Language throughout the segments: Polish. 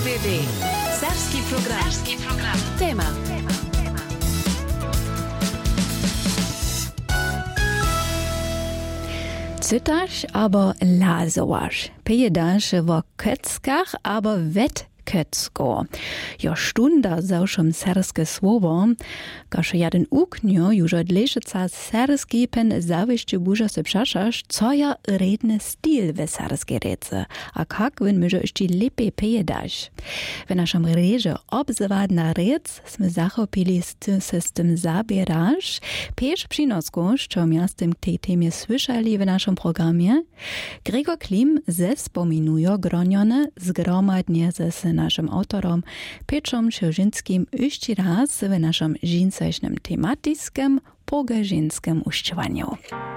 RBB. Serbski program. Tema. Cytaš, aber lazovaš. Pejedaš v Köckach, aber Köcko. Jo stunda zaušom serske słowo, każ jeden uknio już od leżeca serski pen zawieszcie burza se przaszasz, co ja redny styl we serskiej rece, a kak wyn myże jeszcze lepiej pejedaš. W naszym reże obzywładna rec sme zachopili se z tym zabierasz, pież przynosku, co miastem tej temie słyszeli w naszym programie, Gregor Klim zespominuje gronione zgromadnie ze naszym autorom Petrom Sierzyńskim jeszcze raz w naszym żeńskim tematycznym, pogażeńskim uściwaniu.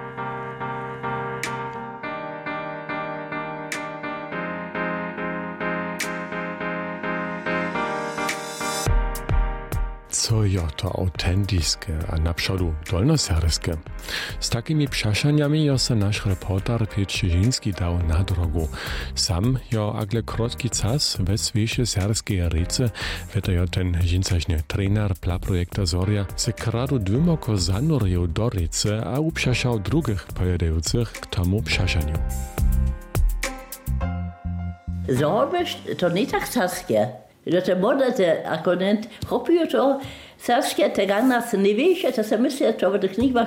Co je to autentyczne, a na przodu dolnoserskie? Z takimi przeszaniami jo se nasz reporter Piotr Sierzyński dał na drogu. Sam jo agle krótki czas we swieże serskie rece, weto jo ten żeńsaśny trener projekta Zoria se kradu dwymoko zanurił do rece, a uprzeszał drugich pojedających k tomu przeszaniu. Zrobisz to nie tak serskie. Że te młode akonent chopią to serskie, te gana se nie wiecie, to se myślę, że w tych knigach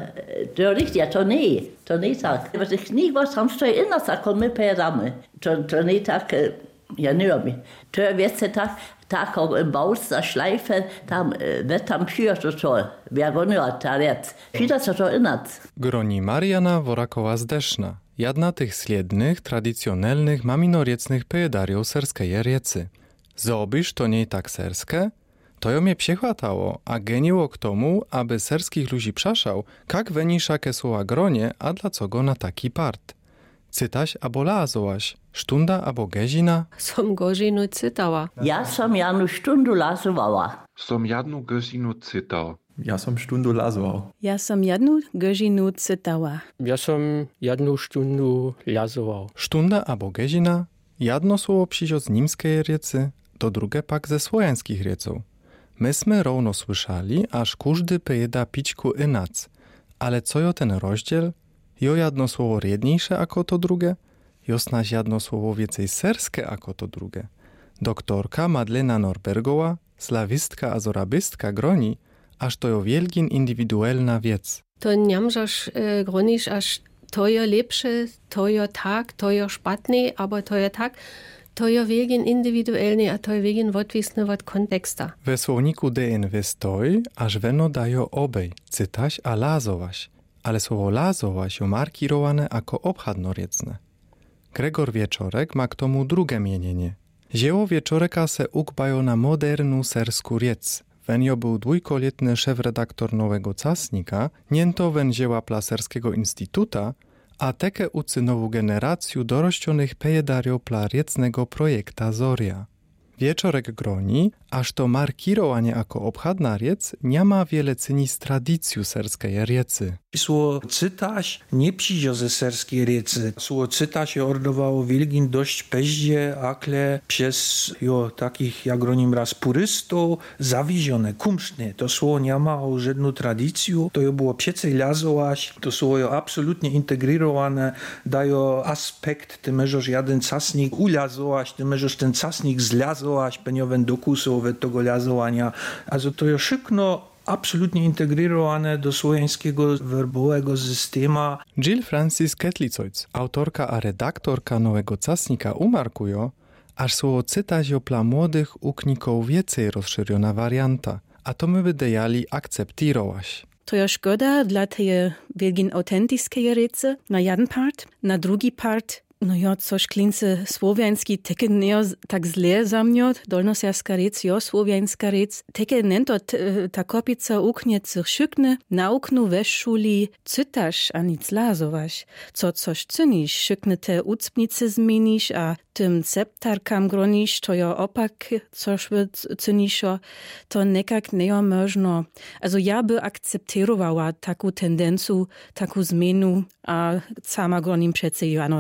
to richtig, to nie tak. W tych knigach tam stoi inna sakon, my pejramy. To nie tak, ja nie wiem. To wiecie tak im Baus, da Schleife, tam przyjdzie to, ja go nie odtarec. Przyjdzie to innac. Groni Mariana Worakowa-Zdeszna. Jedna tych sliednych, tradycjonalnych, maminoriecnych pejedariów serskiej riecy. Zobisz to nie tak serskie? To jo mnie przechwatało, a geniło k tomu, aby serskich ludzi przaszał, jak weniszakie słowa gronie, a dla co go na taki part. Cytaś abo lazołaś, sztunda abo gezina? Som gožinu cytała. Ja som janu sztundu lazowała. Som jednu gezinu cytał. Ja som štundu lazoval. Ja som jednu gožinu cytała. Ja som jednu štundu lazoval. Sztunda abo gezina? Jedno słowo przyjdzie z nimskiej riecy, to drugie pak ze słowiańskich rieców. Myśmy równo słyszeli, aż każdy pejeda pićku inac. Ale co jo ten rozdziel? Jo jedno słowo riedniejsze ako to drugie? Jo snaž jedno słowo więcej serskie ako to drugie? Doktorka Madlena Norbergowa, slawistka a zorabistka groni, aż to jo wielgin indywidualna wiec. To nie możesz gronić, aż to je lepsze, to je tak, to je szpatny, aber to je tak. To je wielgin indywidualny, a to je wielgin odwisny od konteksta. We słowniku DNW stoi, aż weno dajo obej, cytaś a lazowaś. Ale słowo lazowaś jo markirowane jako obchadnoriecne. Gregor Wieczorek ma k tomu drugie mienienie. Dzieło Wieczoreka se ukbajo na modernu sersku riec. Wenjo był dwójkoletny szefredaktor Nowego Czasnika, niento wen dzieła Plaserskiego Instytuta, a teke ucy nową generację dorościonych pejedariów plariecnego projekta Zoria. Wieczorek groni, aż to markirowanie jako obchadna riec nie ma wiele cyni z tradycją serskiej riecy. Słowo cytaś nie przyjdzie ze serskiej riecy. Słowo cytaś je ordowało wielgin dość peździe, akle przez takich, jak gronim raz purystów, zawiezione, kumszne. To słowo nie ma żadną tradycję, to je było przecej lazować, to słowo je absolutnie integrirowane, daje aspekt, ty możesz jeden czasnik ulazować, ty możesz ten czasnik zlazować, peniowen dokusów od tego lazowania. Also to je szybko absolutnie integrirowane do słowiańskiego werbowego systemu. Jill Francis Ketlicojc, autorka a redaktorka Nowego Czasnika, umarkuje, aż słowo cytać jo dla młodych ukników więcej rozszerzona warianta, a to my wydajali akceptirować. To je szkoda dla tej wielgin autentycznej rece na jeden part, na drugi part. No ja, což klince słowiański, teke nie tak zle za mnie, dolnoserska rec, jo słowiańska rec, teke nento ta kopica ukniecych szykne, na oknu we szuli cytasz, a nic lazowaś. Coś cynisz, szykne te ucpnice zmienisz, a tym septarkam gronisz, to jo opak, coś cyniszo, to nekak nie można. Also ja by akceptowała taką tendencję, taką zmienu, a sama gronim przece jano cytasz.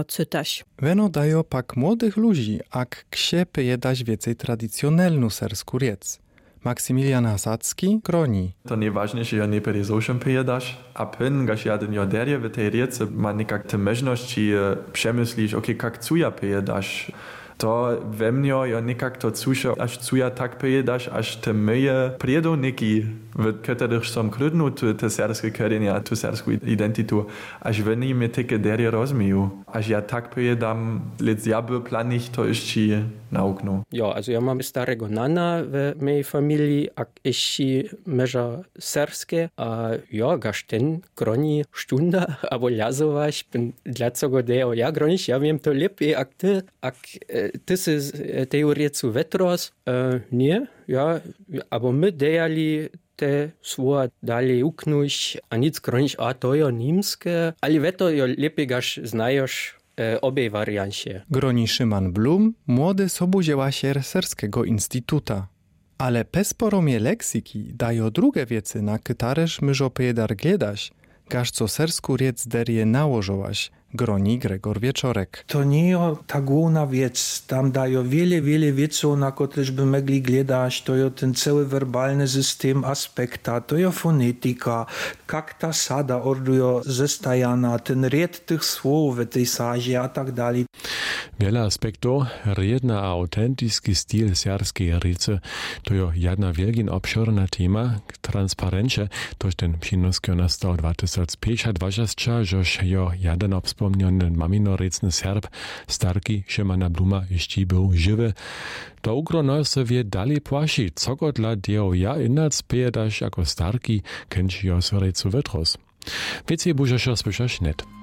pejedaš. Weno dają pak młodych ludzi, ak ksie pejedać więcej tradycjonalną sersku riec. Maksymilian Hasacki kroni. To najważniejsze, że nie perezoszem pejedasz, a pyn, gaś jaden joderie w tej riece ma niekak te możności przemyślić, jak cuja pejedasz. To we mnie ja niekak to cusza, aż cuja tak pejedasz, aż te myje priedoniki, w których są krydnu te serskie korzenie, tu serską identytu, aż we mnie takie derie rozmieją. Aż ja tak pejedam, lec ja by planich to jeszcze nauknu. Ja, also ja mam starego nana w mojej familii, a jeszcze meża serskie, a ja gaś ten groni stunda, albo lazować, dla czego deo ja gronisz, ja wiem to lepiej, jak ty si teorecu vetros, nie, ja, aber my dejali te svoje dalje uknuš, a nic groniš, a to je nimske, ali veto jo lepiej gaš znajoš obie wariancie. Groni Szyman Blum, młody sobudziełasier Serskiego Instytuta. Ale pesporomie leksyki dają drugie wiece na kytareż myżo pejedar gledaś, gaż co sersku riec derie nałożołaś, groni Gregor Wieczorek. To nie jest ta główna wiec. Tam dają wiele wieców, na których by mogli gledać. To jest ten cały werbalny system aspekta, to jest fonetyka, jak ta sada orduje zestajana, ten ried tych słów w tej sadzie, a tak dalej. Wiele aspektów, riedna a autentyczny styl serskiej riece, to jest jedna wielkin obszerna tema, transparencie, toż ten przynoski nastał 2025, żeż jo jeden wspomniony maminorecny Serb, starki Szymana Bluma, jeszcze był żywy. To ukrono sobie dalej płaci, co go dla dzieł ja inac pejedasz jako starki, kęć jo so recu wytros. Więcej bużesz słyszasz net.